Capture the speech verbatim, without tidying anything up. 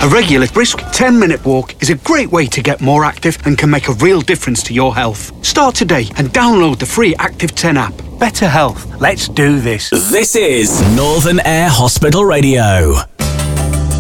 A regular brisk ten-minute walk is a great way to get more active and can make a real difference to your health. Start today and download the free Active ten app. Better health. Let's do this. This is Northern Air Hospital Radio.